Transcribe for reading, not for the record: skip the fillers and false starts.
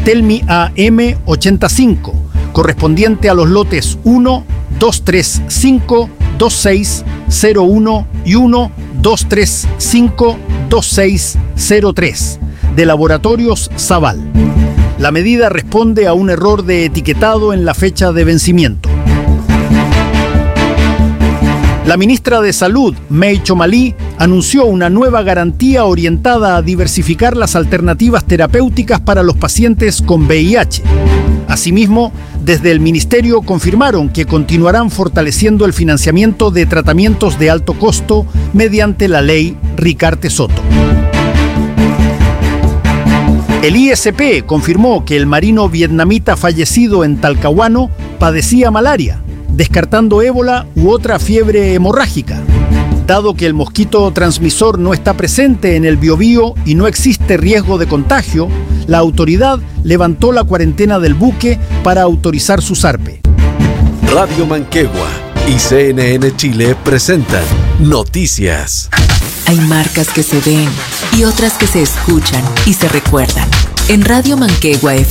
Telmi AM85, correspondiente a los lotes 1, 235, 2601 y 1, 235, 2603 de Laboratorios Zaval. La medida responde a un error de etiquetado en la fecha de vencimiento. La ministra de Salud, Mei Chomalí, anunció una nueva garantía orientada a diversificar las alternativas terapéuticas para los pacientes con VIH. Asimismo, desde el ministerio confirmaron que continuarán fortaleciendo el financiamiento de tratamientos de alto costo mediante la ley Ricarte Soto. El ISP confirmó que el marino vietnamita fallecido en Talcahuano padecía malaria, descartando ébola u otra fiebre hemorrágica. Dado que el mosquito transmisor no está presente en el Biobío y no existe riesgo de contagio, la autoridad levantó la cuarentena del buque para autorizar su zarpe. Radio Manquehua y CNN Chile presentan Noticias. Hay marcas que se ven y otras que se escuchan y se recuerdan. En Radio Manquehua